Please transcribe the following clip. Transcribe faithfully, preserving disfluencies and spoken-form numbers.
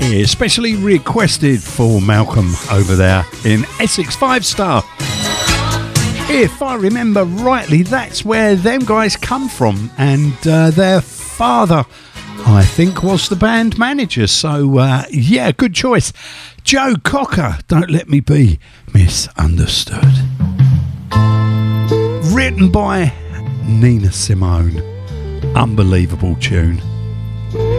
Especially requested for Malcolm over there in Essex, five star. If I remember rightly, that's where them guys come from, and uh, their father, I think, was the band manager. So uh, yeah, good choice. Joe Cocker, Don't Let Me Be Misunderstood. Written by Nina Simone. Unbelievable tune.